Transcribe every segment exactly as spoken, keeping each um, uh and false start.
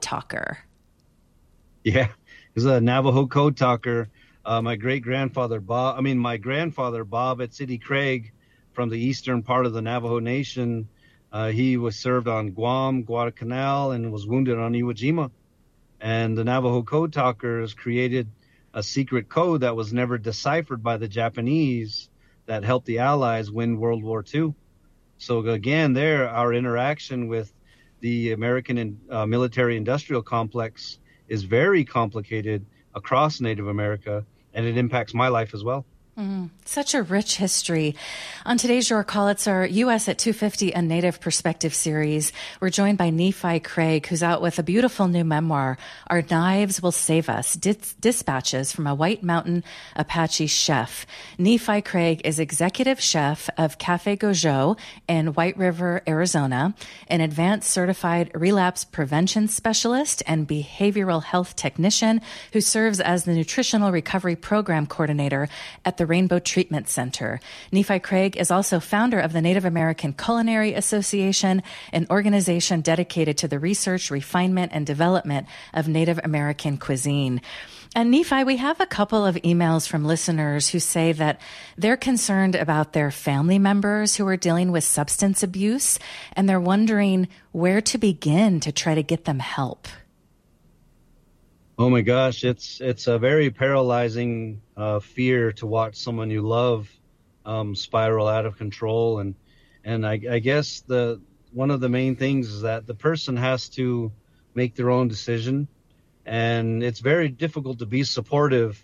talker. Yeah, he's a Navajo code talker. Uh, my great grandfather Bob, I mean my grandfather Bob at City Craig, from the eastern part of the Navajo Nation. Uh, he was served on Guam, Guadalcanal, and was wounded on Iwo Jima. And the Navajo code talkers created a secret code that was never deciphered by the Japanese that helped the Allies win World War Two. So again, there, our interaction with the American uh, military-industrial complex is very complicated across Native America, and it impacts my life as well. Mm, such a rich history. On today's Your Call, it's our U S at two fifty, a Native Perspective series. We're joined by Nephi Craig, who's out with a beautiful new memoir, Our Knives Will Save Us, Dis- Dispatches from a White Mountain Apache Chef. Nephi Craig is executive chef of Cafe Gojo in White River, Arizona, an advanced certified relapse prevention specialist and behavioral health technician who serves as the nutritional recovery program coordinator at the the Rainbow Treatment Center. Nephi Craig is also founder of the Native American Culinary Association, an organization dedicated to the research, refinement, and development of Native American cuisine. And Nephi, we have a couple of emails from listeners who say that they're concerned about their family members who are dealing with substance abuse, and they're wondering where to begin to try to get them help. Oh my gosh, it's it's a very paralyzing uh, fear to watch someone you love um, spiral out of control, and and I, I guess the one of the main things is that the person has to make their own decision, and it's very difficult to be supportive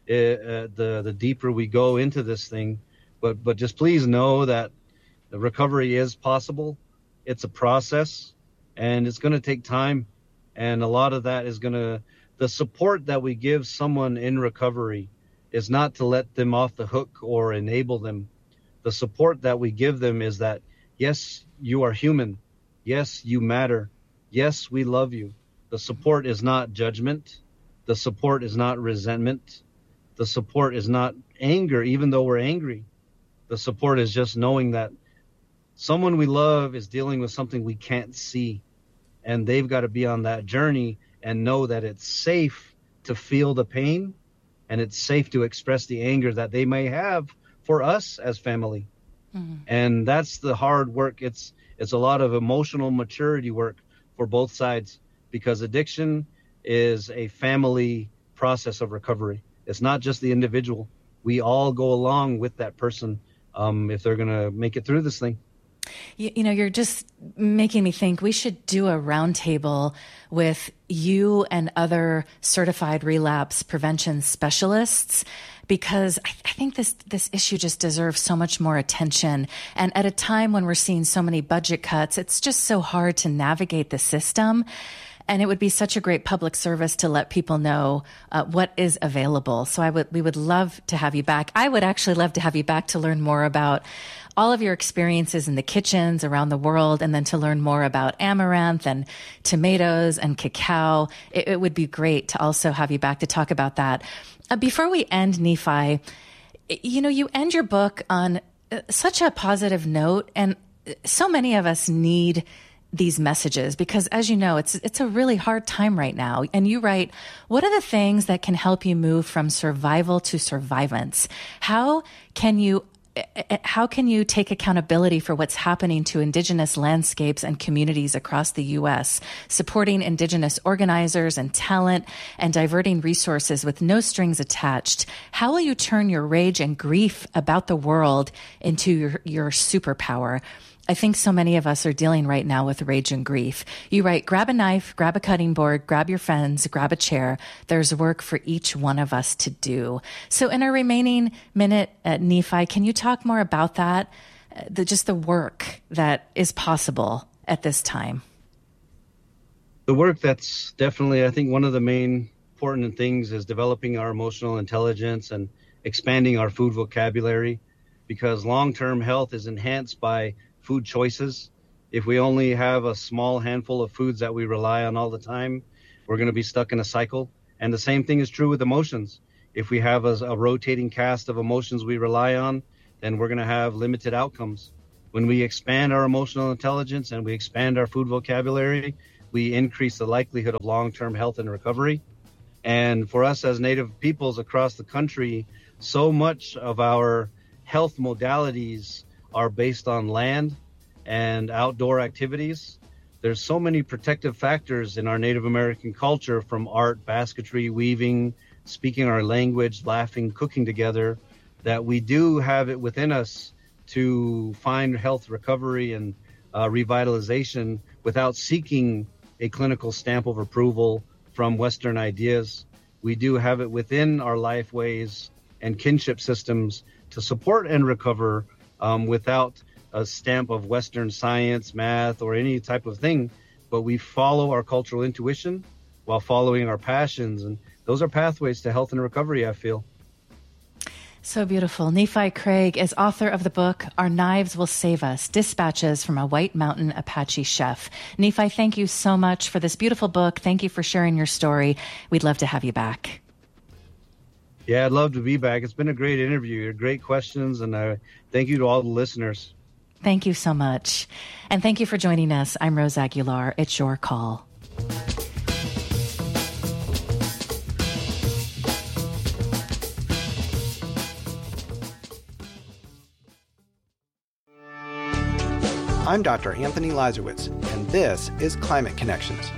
uh, the the deeper we go into this thing, but but just please know that the recovery is possible. It's a process, and it's going to take time, and a lot of that is going to the support that we give someone in recovery is not to let them off the hook or enable them. The support that we give them is that, yes, you are human. Yes, you matter. Yes, we love you. The support is not judgment. The support is not resentment. The support is not anger, even though we're angry. The support is just knowing that someone we love is dealing with something we can't see, and they've got to be on that journey and know that it's safe to feel the pain, and it's safe to express the anger that they may have for us as family. Mm-hmm. And that's the hard work. It's it's a lot of emotional maturity work for both sides, because addiction is a family process of recovery. It's not just the individual. We all go along with that person um, if they're going to make it through this thing. You, you know, you're just making me think we should do a roundtable with you and other certified relapse prevention specialists, because I, I think this this issue just deserves so much more attention. And at a time when we're seeing so many budget cuts, it's just so hard to navigate the system. And it would be such a great public service to let people know uh, what is available. So I would, we would love to have you back. I would actually love to have you back to learn more about all of your experiences in the kitchens around the world, and then to learn more about amaranth and tomatoes and cacao. It, it would be great to also have you back to talk about that. Uh, before we end, Nephi, you know, you end your book on uh, such a positive note, and so many of us need these messages because, as you know, it's it's a really hard time right now. And you write, what are the things that can help you move from survival to survivance? How can you How can you take accountability for what's happening to Indigenous landscapes and communities across the U S, supporting Indigenous organizers and talent, and diverting resources with no strings attached? How will you turn your rage and grief about the world into your, your superpower? I think so many of us are dealing right now with rage and grief. You write, grab a knife, grab a cutting board, grab your friends, grab a chair. There's work for each one of us to do. So in our remaining minute, uh, Nephi, can you talk more about that? Uh, the, just the work that is possible at this time. The work that's definitely, I think, one of the main important things is developing our emotional intelligence and expanding our food vocabulary, because long-term health is enhanced by food choices. If we only have a small handful of foods that we rely on all the time, we're going to be stuck in a cycle. And the same thing is true with emotions. If we have a, a rotating cast of emotions we rely on, then we're going to have limited outcomes. When we expand our emotional intelligence and we expand our food vocabulary, we increase the likelihood of long-term health and recovery. And for us as Native peoples across the country, so much of our health modalities are based on land and outdoor activities. There's so many protective factors in our Native American culture, from art, basketry, weaving, speaking our language, laughing, cooking together, that we do have it within us to find health recovery and uh, revitalization without seeking a clinical stamp of approval from Western ideas. We do have it within our life ways and kinship systems to support and recover um, without a stamp of Western science, math, or any type of thing, but we follow our cultural intuition while following our passions. And those are pathways to health and recovery, I feel. So beautiful. Nephi Craig is author of the book, Our Knives Will Save Us, Dispatches from a White Mountain Apache Chef. Nephi, thank you so much for this beautiful book. Thank you for sharing your story. We'd love to have you back. Yeah, I'd love to be back. It's been a great interview. You're great questions, and uh, thank you to all the listeners. Thank you so much. And thank you for joining us. I'm Rose Aguilar. It's your call. I'm Doctor Anthony Lazarowitz, and this is Climate Connections.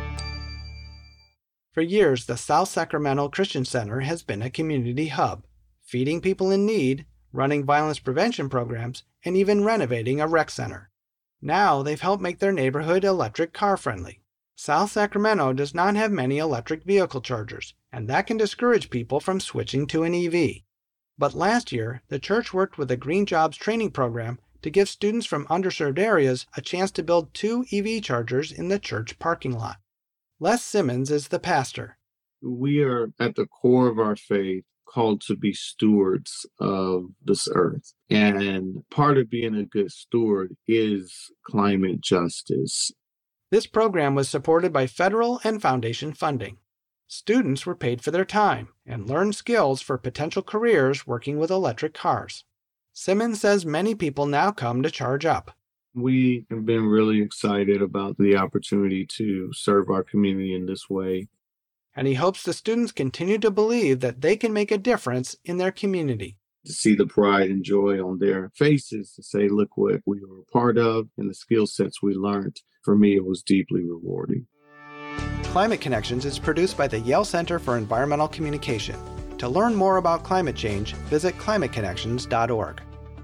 For years, the South Sacramento Christian Center has been a community hub, feeding people in need, running violence prevention programs, and even renovating a rec center. Now they've helped make their neighborhood electric car friendly. South Sacramento does not have many electric vehicle chargers, and that can discourage people from switching to an E V. But last year, the church worked with the Green Jobs Training Program to give students from underserved areas a chance to build two E V chargers in the church parking lot. Les Simmons is the pastor. We are at the core of our faith called to be stewards of this earth. And part of being a good steward is climate justice. This program was supported by federal and foundation funding. Students were paid for their time and learned skills for potential careers working with electric cars. Simmons says many people now come to charge up. We have been really excited about the opportunity to serve our community in this way. And he hopes the students continue to believe that they can make a difference in their community. To see the pride and joy on their faces, to say, look what we were a part of and the skill sets we learned. For me, it was deeply rewarding. Climate Connections is produced by the Yale Center for Environmental Communication. To learn more about climate change, visit climate connections dot org.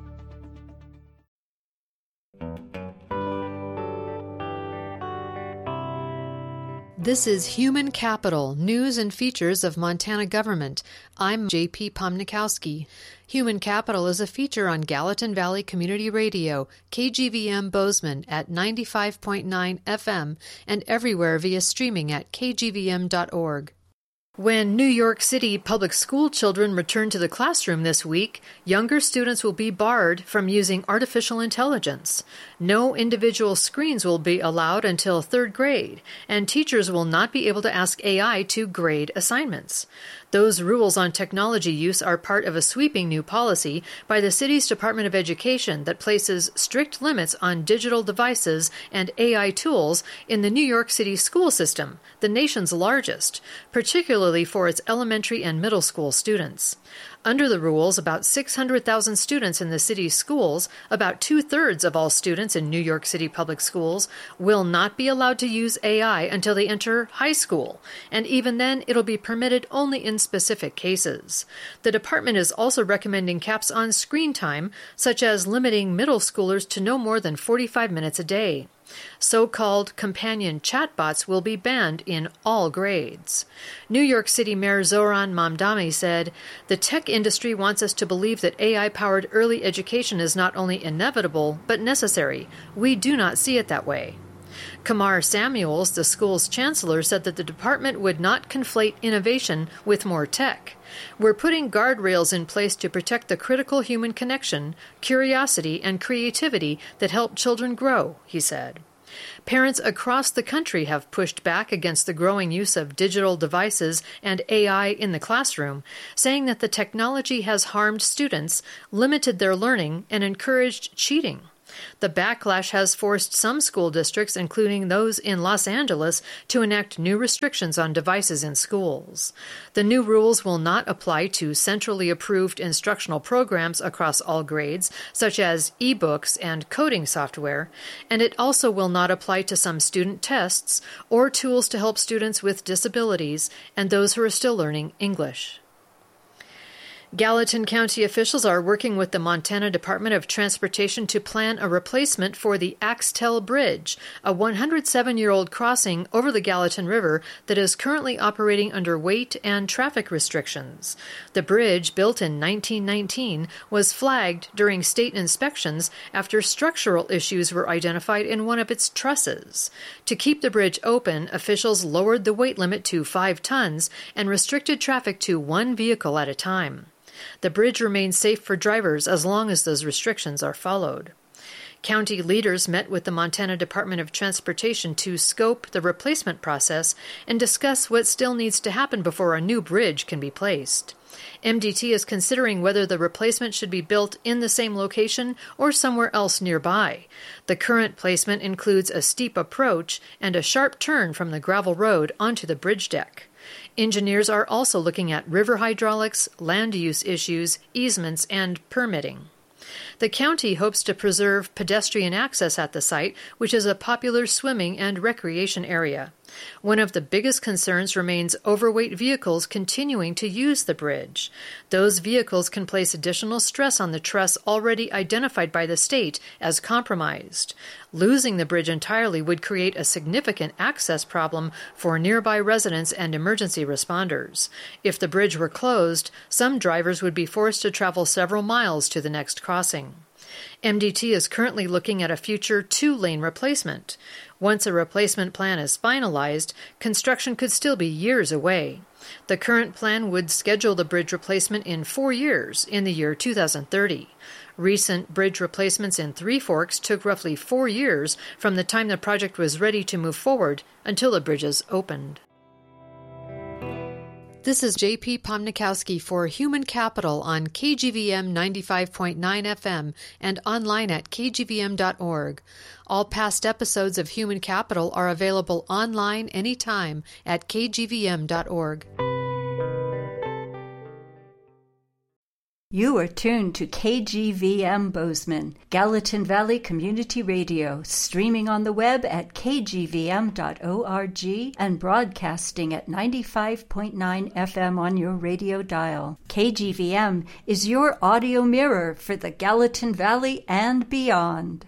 This is Human Capital, News and Features of Montana Government. I'm J P Pomnikowski. Human Capital is a feature on Gallatin Valley Community Radio, K G V M Bozeman at ninety-five point nine F M, and everywhere via streaming at k g v m dot org. When New York City public school children return to the classroom this week, younger students will be barred from using artificial intelligence. No individual screens will be allowed until third grade, and teachers will not be able to ask A I to grade assignments. Those rules on technology use are part of a sweeping new policy by the city's Department of Education that places strict limits on digital devices and A I tools in the New York City school system, the nation's largest, particularly for its elementary and middle school students. Under the rules, about six hundred thousand students in the city's schools, about two-thirds of all students in New York City public schools, will not be allowed to use A I until they enter high school, and even then it'll be permitted only in specific cases. The department is also recommending caps on screen time, such as limiting middle schoolers to no more than forty-five minutes a day. So-called companion chatbots will be banned in all grades. New York City Mayor Zoran Mamdani said, "The tech industry wants us to believe that A I-powered early education is not only inevitable, but necessary. We do not see it that way." Kamar Samuels, the school's chancellor, said that the department would not conflate innovation with more tech. "We're putting guardrails in place to protect the critical human connection, curiosity, and creativity that help children grow," he said. Parents across the country have pushed back against the growing use of digital devices and A I in the classroom, saying that the technology has harmed students, limited their learning, and encouraged cheating. The backlash has forced some school districts, including those in Los Angeles, to enact new restrictions on devices in schools. The new rules will not apply to centrally approved instructional programs across all grades, such as e-books and coding software, and it also will not apply to some student tests or tools to help students with disabilities and those who are still learning English. Gallatin County officials are working with the Montana Department of Transportation to plan a replacement for the Axtell Bridge, a one hundred seven-year-old crossing over the Gallatin River that is currently operating under weight and traffic restrictions. The bridge, built in nineteen nineteen, was flagged during state inspections after structural issues were identified in one of its trusses. To keep the bridge open, officials lowered the weight limit to five tons and restricted traffic to one vehicle at a time. The bridge remains safe for drivers as long as those restrictions are followed. County leaders met with the Montana Department of Transportation to scope the replacement process and discuss what still needs to happen before a new bridge can be placed. M D T is considering whether the replacement should be built in the same location or somewhere else nearby. The current placement includes a steep approach and a sharp turn from the gravel road onto the bridge deck. Engineers are also looking at river hydraulics, land use issues, easements, and permitting. The county hopes to preserve pedestrian access at the site, which is a popular swimming and recreation area. One of the biggest concerns remains overweight vehicles continuing to use the bridge. Those vehicles can place additional stress on the truss already identified by the state as compromised. Losing the bridge entirely would create a significant access problem for nearby residents and emergency responders. If the bridge were closed, some drivers would be forced to travel several miles to the next crossing. M D T is currently looking at a future two-lane replacement. Once a replacement plan is finalized, construction could still be years away. The current plan would schedule the bridge replacement in four years, in the year two thousand thirty. Recent bridge replacements in Three Forks took roughly four years from the time the project was ready to move forward until the bridges opened. This is J P Pomnikowski for Human Capital on K G V M ninety-five point nine F M and online at k g v m dot org. All past episodes of Human Capital are available online anytime at k g v m dot org. You are tuned to K G V M Bozeman, Gallatin Valley Community Radio, streaming on the web at k g v m dot org and broadcasting at ninety-five point nine F M on your radio dial. K G V M is your audio mirror for the Gallatin Valley and beyond.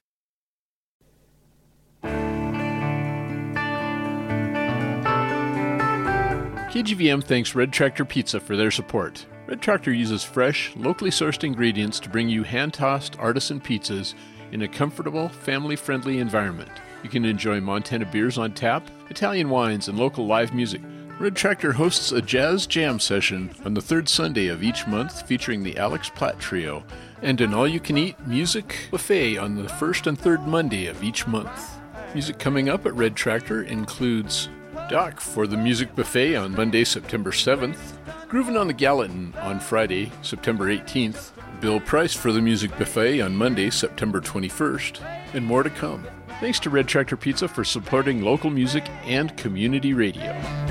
K G V M thanks Red Tractor Pizza for their support. Red Tractor uses fresh, locally sourced ingredients to bring you hand-tossed artisan pizzas in a comfortable, family-friendly environment. You can enjoy Montana beers on tap, Italian wines, and local live music. Red Tractor hosts a jazz jam session on the third Sunday of each month featuring the Alex Platt Trio, and an all-you-can-eat music buffet on the first and third Monday of each month. Music coming up at Red Tractor includes Doc for the music buffet on Monday, September seventh, Groovin' on the Gallatin on Friday, September eighteenth, Bill Price for the music buffet on Monday, September twenty-first, and more to come. Thanks to Red Tractor Pizza for supporting local music and community radio.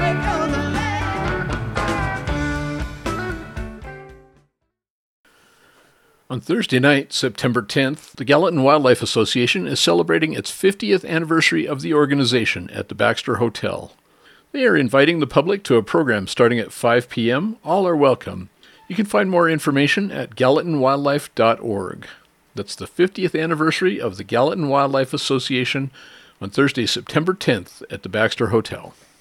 On Thursday night, September tenth, the Gallatin Wildlife Association is celebrating its fiftieth anniversary of the organization at the Baxter Hotel. They are inviting the public to a program starting at five p.m. All are welcome. You can find more information at gallatin wildlife dot org. That's the fiftieth anniversary of the Gallatin Wildlife Association on Thursday, September tenth at the Baxter Hotel.